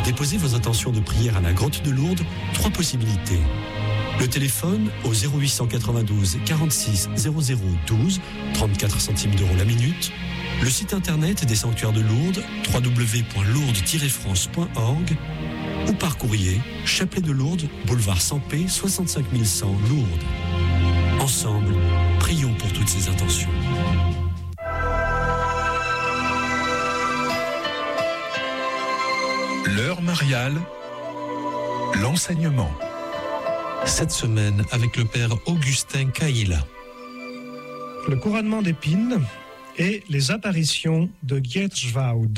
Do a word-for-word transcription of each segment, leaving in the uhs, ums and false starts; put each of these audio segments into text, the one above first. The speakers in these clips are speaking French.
déposez vos intentions de prière à la Grotte de Lourdes, trois possibilités. Le téléphone au zéro huit cent quatre-vingt-douze quarante-six zéro zéro douze, trente-quatre centimes d'euros la minute. Le site internet des sanctuaires de Lourdes, w w w point lourdes tiret france point org, ou par courrier, Chapelet de Lourdes, boulevard Sampé, soixante-cinq mille cent, Lourdes. Ensemble, prions pour toutes ces intentions. L'heure mariale, l'enseignement. Cette semaine, avec le père Augustin Caïla. Le couronnement d'épines et les apparitions de Gierschwaud.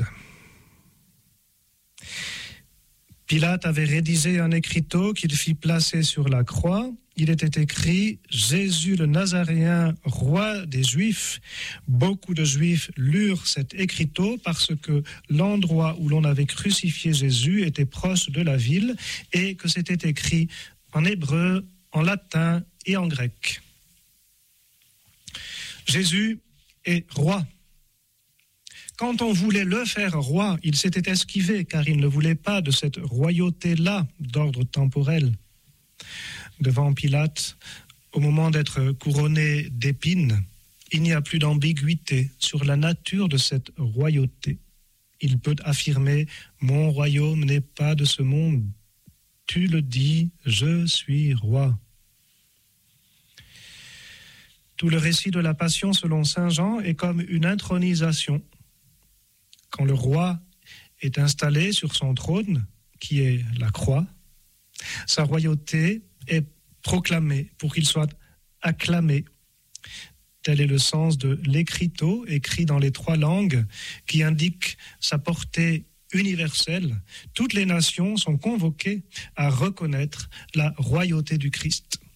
Pilate avait rédigé un écriteau qu'il fit placer sur la croix. Il était écrit « Jésus le Nazaréen, roi des Juifs ». Beaucoup de Juifs lurent cet écriteau parce que l'endroit où l'on avait crucifié Jésus était proche de la ville et que c'était écrit en hébreu, en latin et en grec. Jésus est roi. Quand on voulait le faire roi, il s'était esquivé car il ne voulait pas de cette royauté-là d'ordre temporel. Devant Pilate, au moment d'être couronné d'épines, il n'y a plus d'ambiguïté sur la nature de cette royauté. Il peut affirmer « Mon royaume n'est pas de ce monde. Tu le dis, je suis roi ». Tout le récit de la Passion selon saint Jean est comme une intronisation. Quand le roi est installé sur son trône, qui est la croix, sa royauté est proclamée pour qu'il soit acclamé. Tel est le sens de l'écriteau écrit dans les trois langues qui indique sa portée universelle. Toutes les nations sont convoquées à reconnaître la royauté du Christ.